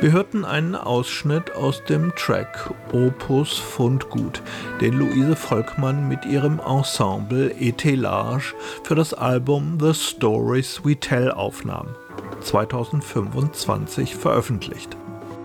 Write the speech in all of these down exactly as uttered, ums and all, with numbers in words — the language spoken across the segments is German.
Wir hörten einen Ausschnitt aus dem Track Opus Fundgut, den Luise Volkmann mit ihrem Ensemble Etelage für das Album The Stories We Tell aufnahm, zweitausendfünfundzwanzig veröffentlicht.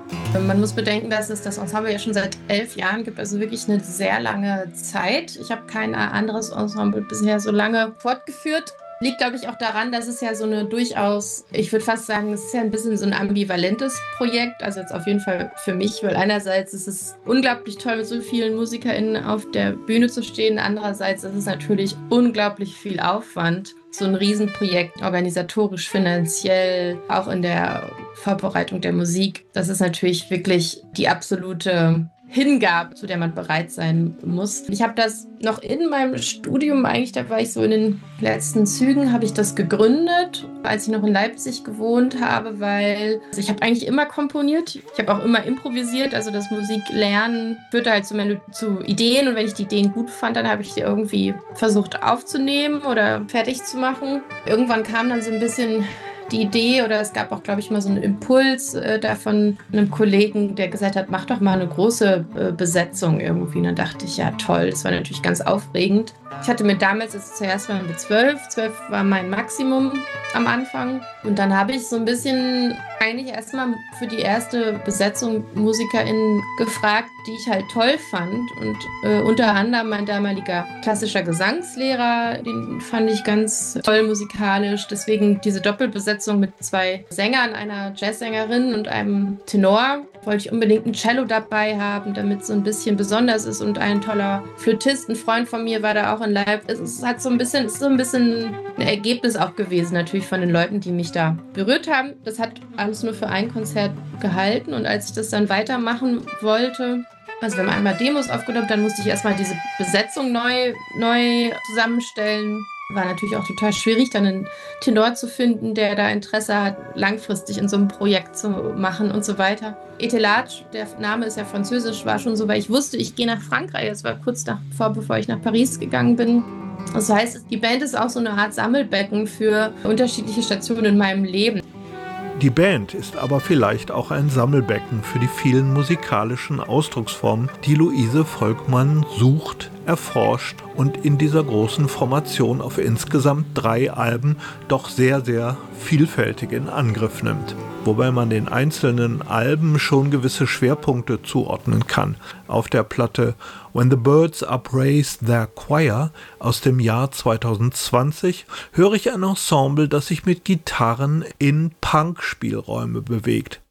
Man muss bedenken, dass es das Ensemble ja schon seit elf Jahren gibt, also wirklich eine sehr lange Zeit. Ich habe kein anderes Ensemble bisher so lange fortgeführt. Liegt, glaube ich, auch daran, dass es ja so eine durchaus, ich würde fast sagen, es ist ja ein bisschen so ein ambivalentes Projekt, also jetzt auf jeden Fall für mich, weil einerseits ist es unglaublich toll, mit so vielen MusikerInnen auf der Bühne zu stehen, andererseits ist es natürlich unglaublich viel Aufwand, so ein Riesenprojekt, organisatorisch, finanziell, auch in der Vorbereitung der Musik. Das ist natürlich wirklich die absolute Hingabe, zu der man bereit sein muss. Ich habe das noch in meinem Studium, eigentlich, da war ich so in den letzten Zügen, habe ich das gegründet, als ich noch in Leipzig gewohnt habe, weil also ich habe eigentlich immer komponiert, ich habe auch immer improvisiert, also das Musiklernen führte halt zu, zu Ideen und wenn ich die Ideen gut fand, dann habe ich die irgendwie versucht aufzunehmen oder fertig zu machen. Irgendwann kam dann so ein bisschen die Idee oder es gab auch, glaube ich, mal so einen Impuls äh, da von einem Kollegen, der gesagt hat, mach doch mal eine große äh, Besetzung irgendwie. Und dann dachte ich, ja toll, das war natürlich ganz aufregend. Ich hatte mir damals, also zuerst waren wir zwölf, zwölf war mein Maximum am Anfang. Und dann habe ich so ein bisschen eigentlich erstmal für die erste Besetzung MusikerInnen gefragt, die ich halt toll fand. Und äh, unter anderem mein damaliger klassischer Gesangslehrer, den fand ich ganz toll musikalisch. Deswegen diese Doppelbesetzung mit zwei Sängern, einer Jazzsängerin und einem Tenor. Wollte ich unbedingt ein Cello dabei haben, damit es so ein bisschen besonders ist. Und ein toller Flötist, ein Freund von mir, war da auch in Leipzig. Es hat so ein bisschen, ist so ein bisschen ein Ergebnis auch gewesen, natürlich von den Leuten, die mich da berührt haben. Das hat alles nur für ein Konzert gehalten. Und als ich das dann weitermachen wollte, also wir haben einmal Demos aufgenommen, dann musste ich erstmal diese Besetzung neu, neu zusammenstellen. War natürlich auch total schwierig, dann einen Tenor zu finden, der da Interesse hat, langfristig in so einem Projekt zu machen und so weiter. Etelage, der Name ist ja französisch, war schon so, weil ich wusste, ich gehe nach Frankreich. Das war kurz davor, bevor ich nach Paris gegangen bin. Das heißt, die Band ist auch so eine Art Sammelbecken für unterschiedliche Stationen in meinem Leben. Die Band ist aber vielleicht auch ein Sammelbecken für die vielen musikalischen Ausdrucksformen, die Luise Volkmann sucht, erforscht und in dieser großen Formation auf insgesamt drei Alben doch sehr, sehr vielfältig in Angriff nimmt. Wobei man den einzelnen Alben schon gewisse Schwerpunkte zuordnen kann. Auf der Platte When the Birds Upraise Their Choir aus dem Jahr zweitausendzwanzig höre ich ein Ensemble, das sich mit Gitarren in Punk-Spielräume bewegt.